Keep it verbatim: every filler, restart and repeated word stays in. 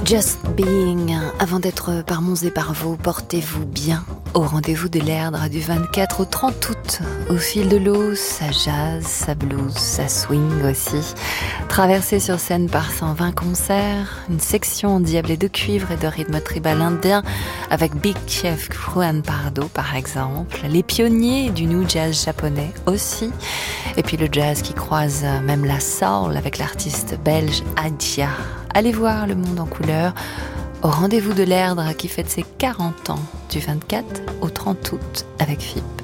Just Being, avant d'être par Mons et par Vaux, portez-vous bien au rendez-vous de l'Erdre du vingt-quatre au trente août. Au fil de l'eau, ça jazz, ça blues, ça swing aussi. Traversé sur scène par cent vingt concerts, une section endiablée de cuivre et de rythme tribal indien avec Big Chef Juan Pardo par exemple, les pionniers du new jazz japonais aussi, et puis le jazz qui croise même la soul avec l'artiste belge Adja. Allez voir le monde en couleur au rendez-vous de l'Erdre qui fête ses quarante ans du vingt-quatre au trente août avec F I P.